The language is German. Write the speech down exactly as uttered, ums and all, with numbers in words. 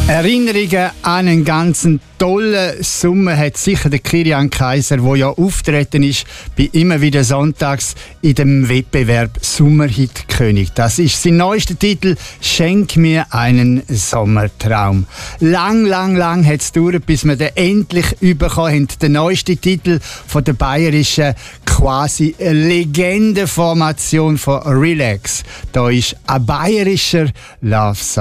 Erinnerungen an einen ganzen tollen Sommer hat sicher der Kilian Kaiser, der ja auftreten ist bei immer wieder sonntags in dem Wettbewerb Sommerhit-König. Das ist sein neuester Titel «Schenk mir einen Sommertraum». Lang, lang, lang hat es gedauert, bis wir den endlich bekommen haben. Der neueste Titel von der bayerischen quasi Legendenformation von Relax. Da ist ein bayerischer Love-Song.